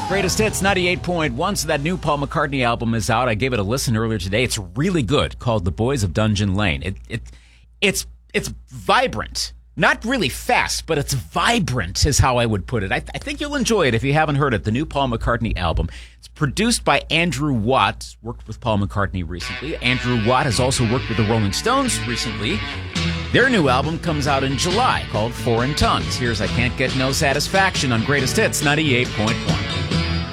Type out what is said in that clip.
Greatest Hits 98.1. So that new Paul McCartney album is out. I gave it a listen earlier today. It's really good, called The Boys of Dungeon Lane. It's vibrant. Not really fast, but it's vibrant is how I would put it. I think you'll enjoy it if you haven't heard it. The new Paul McCartney album. It's produced by Andrew Watt. Worked with Paul McCartney recently. Andrew Watt has also worked with the Rolling Stones recently. Their new album comes out in July called Foreign Tongues. Here's I Can't Get No Satisfaction on Greatest Hits 98.1.